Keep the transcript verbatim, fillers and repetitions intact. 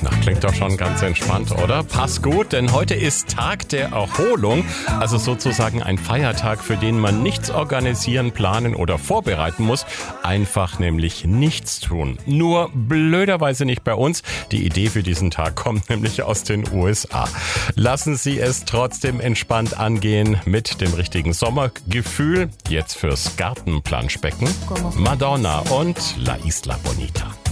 Na, klingt doch schon ganz entspannt, oder? Pass gut, denn heute ist Tag der Erholung, also sozusagen ein Feiertag, für den man nichts organisieren, planen oder vorbereiten muss. Einfach nämlich nichts tun. Nur blöderweise nicht bei uns. Die Idee für diesen Tag kommt nämlich aus den U S A. Lassen Sie es trotzdem entspannt angehen mit dem richtigen Sommergefühl. Jetzt fürs Gartenplanschbecken Madonna und La Isla Bonita.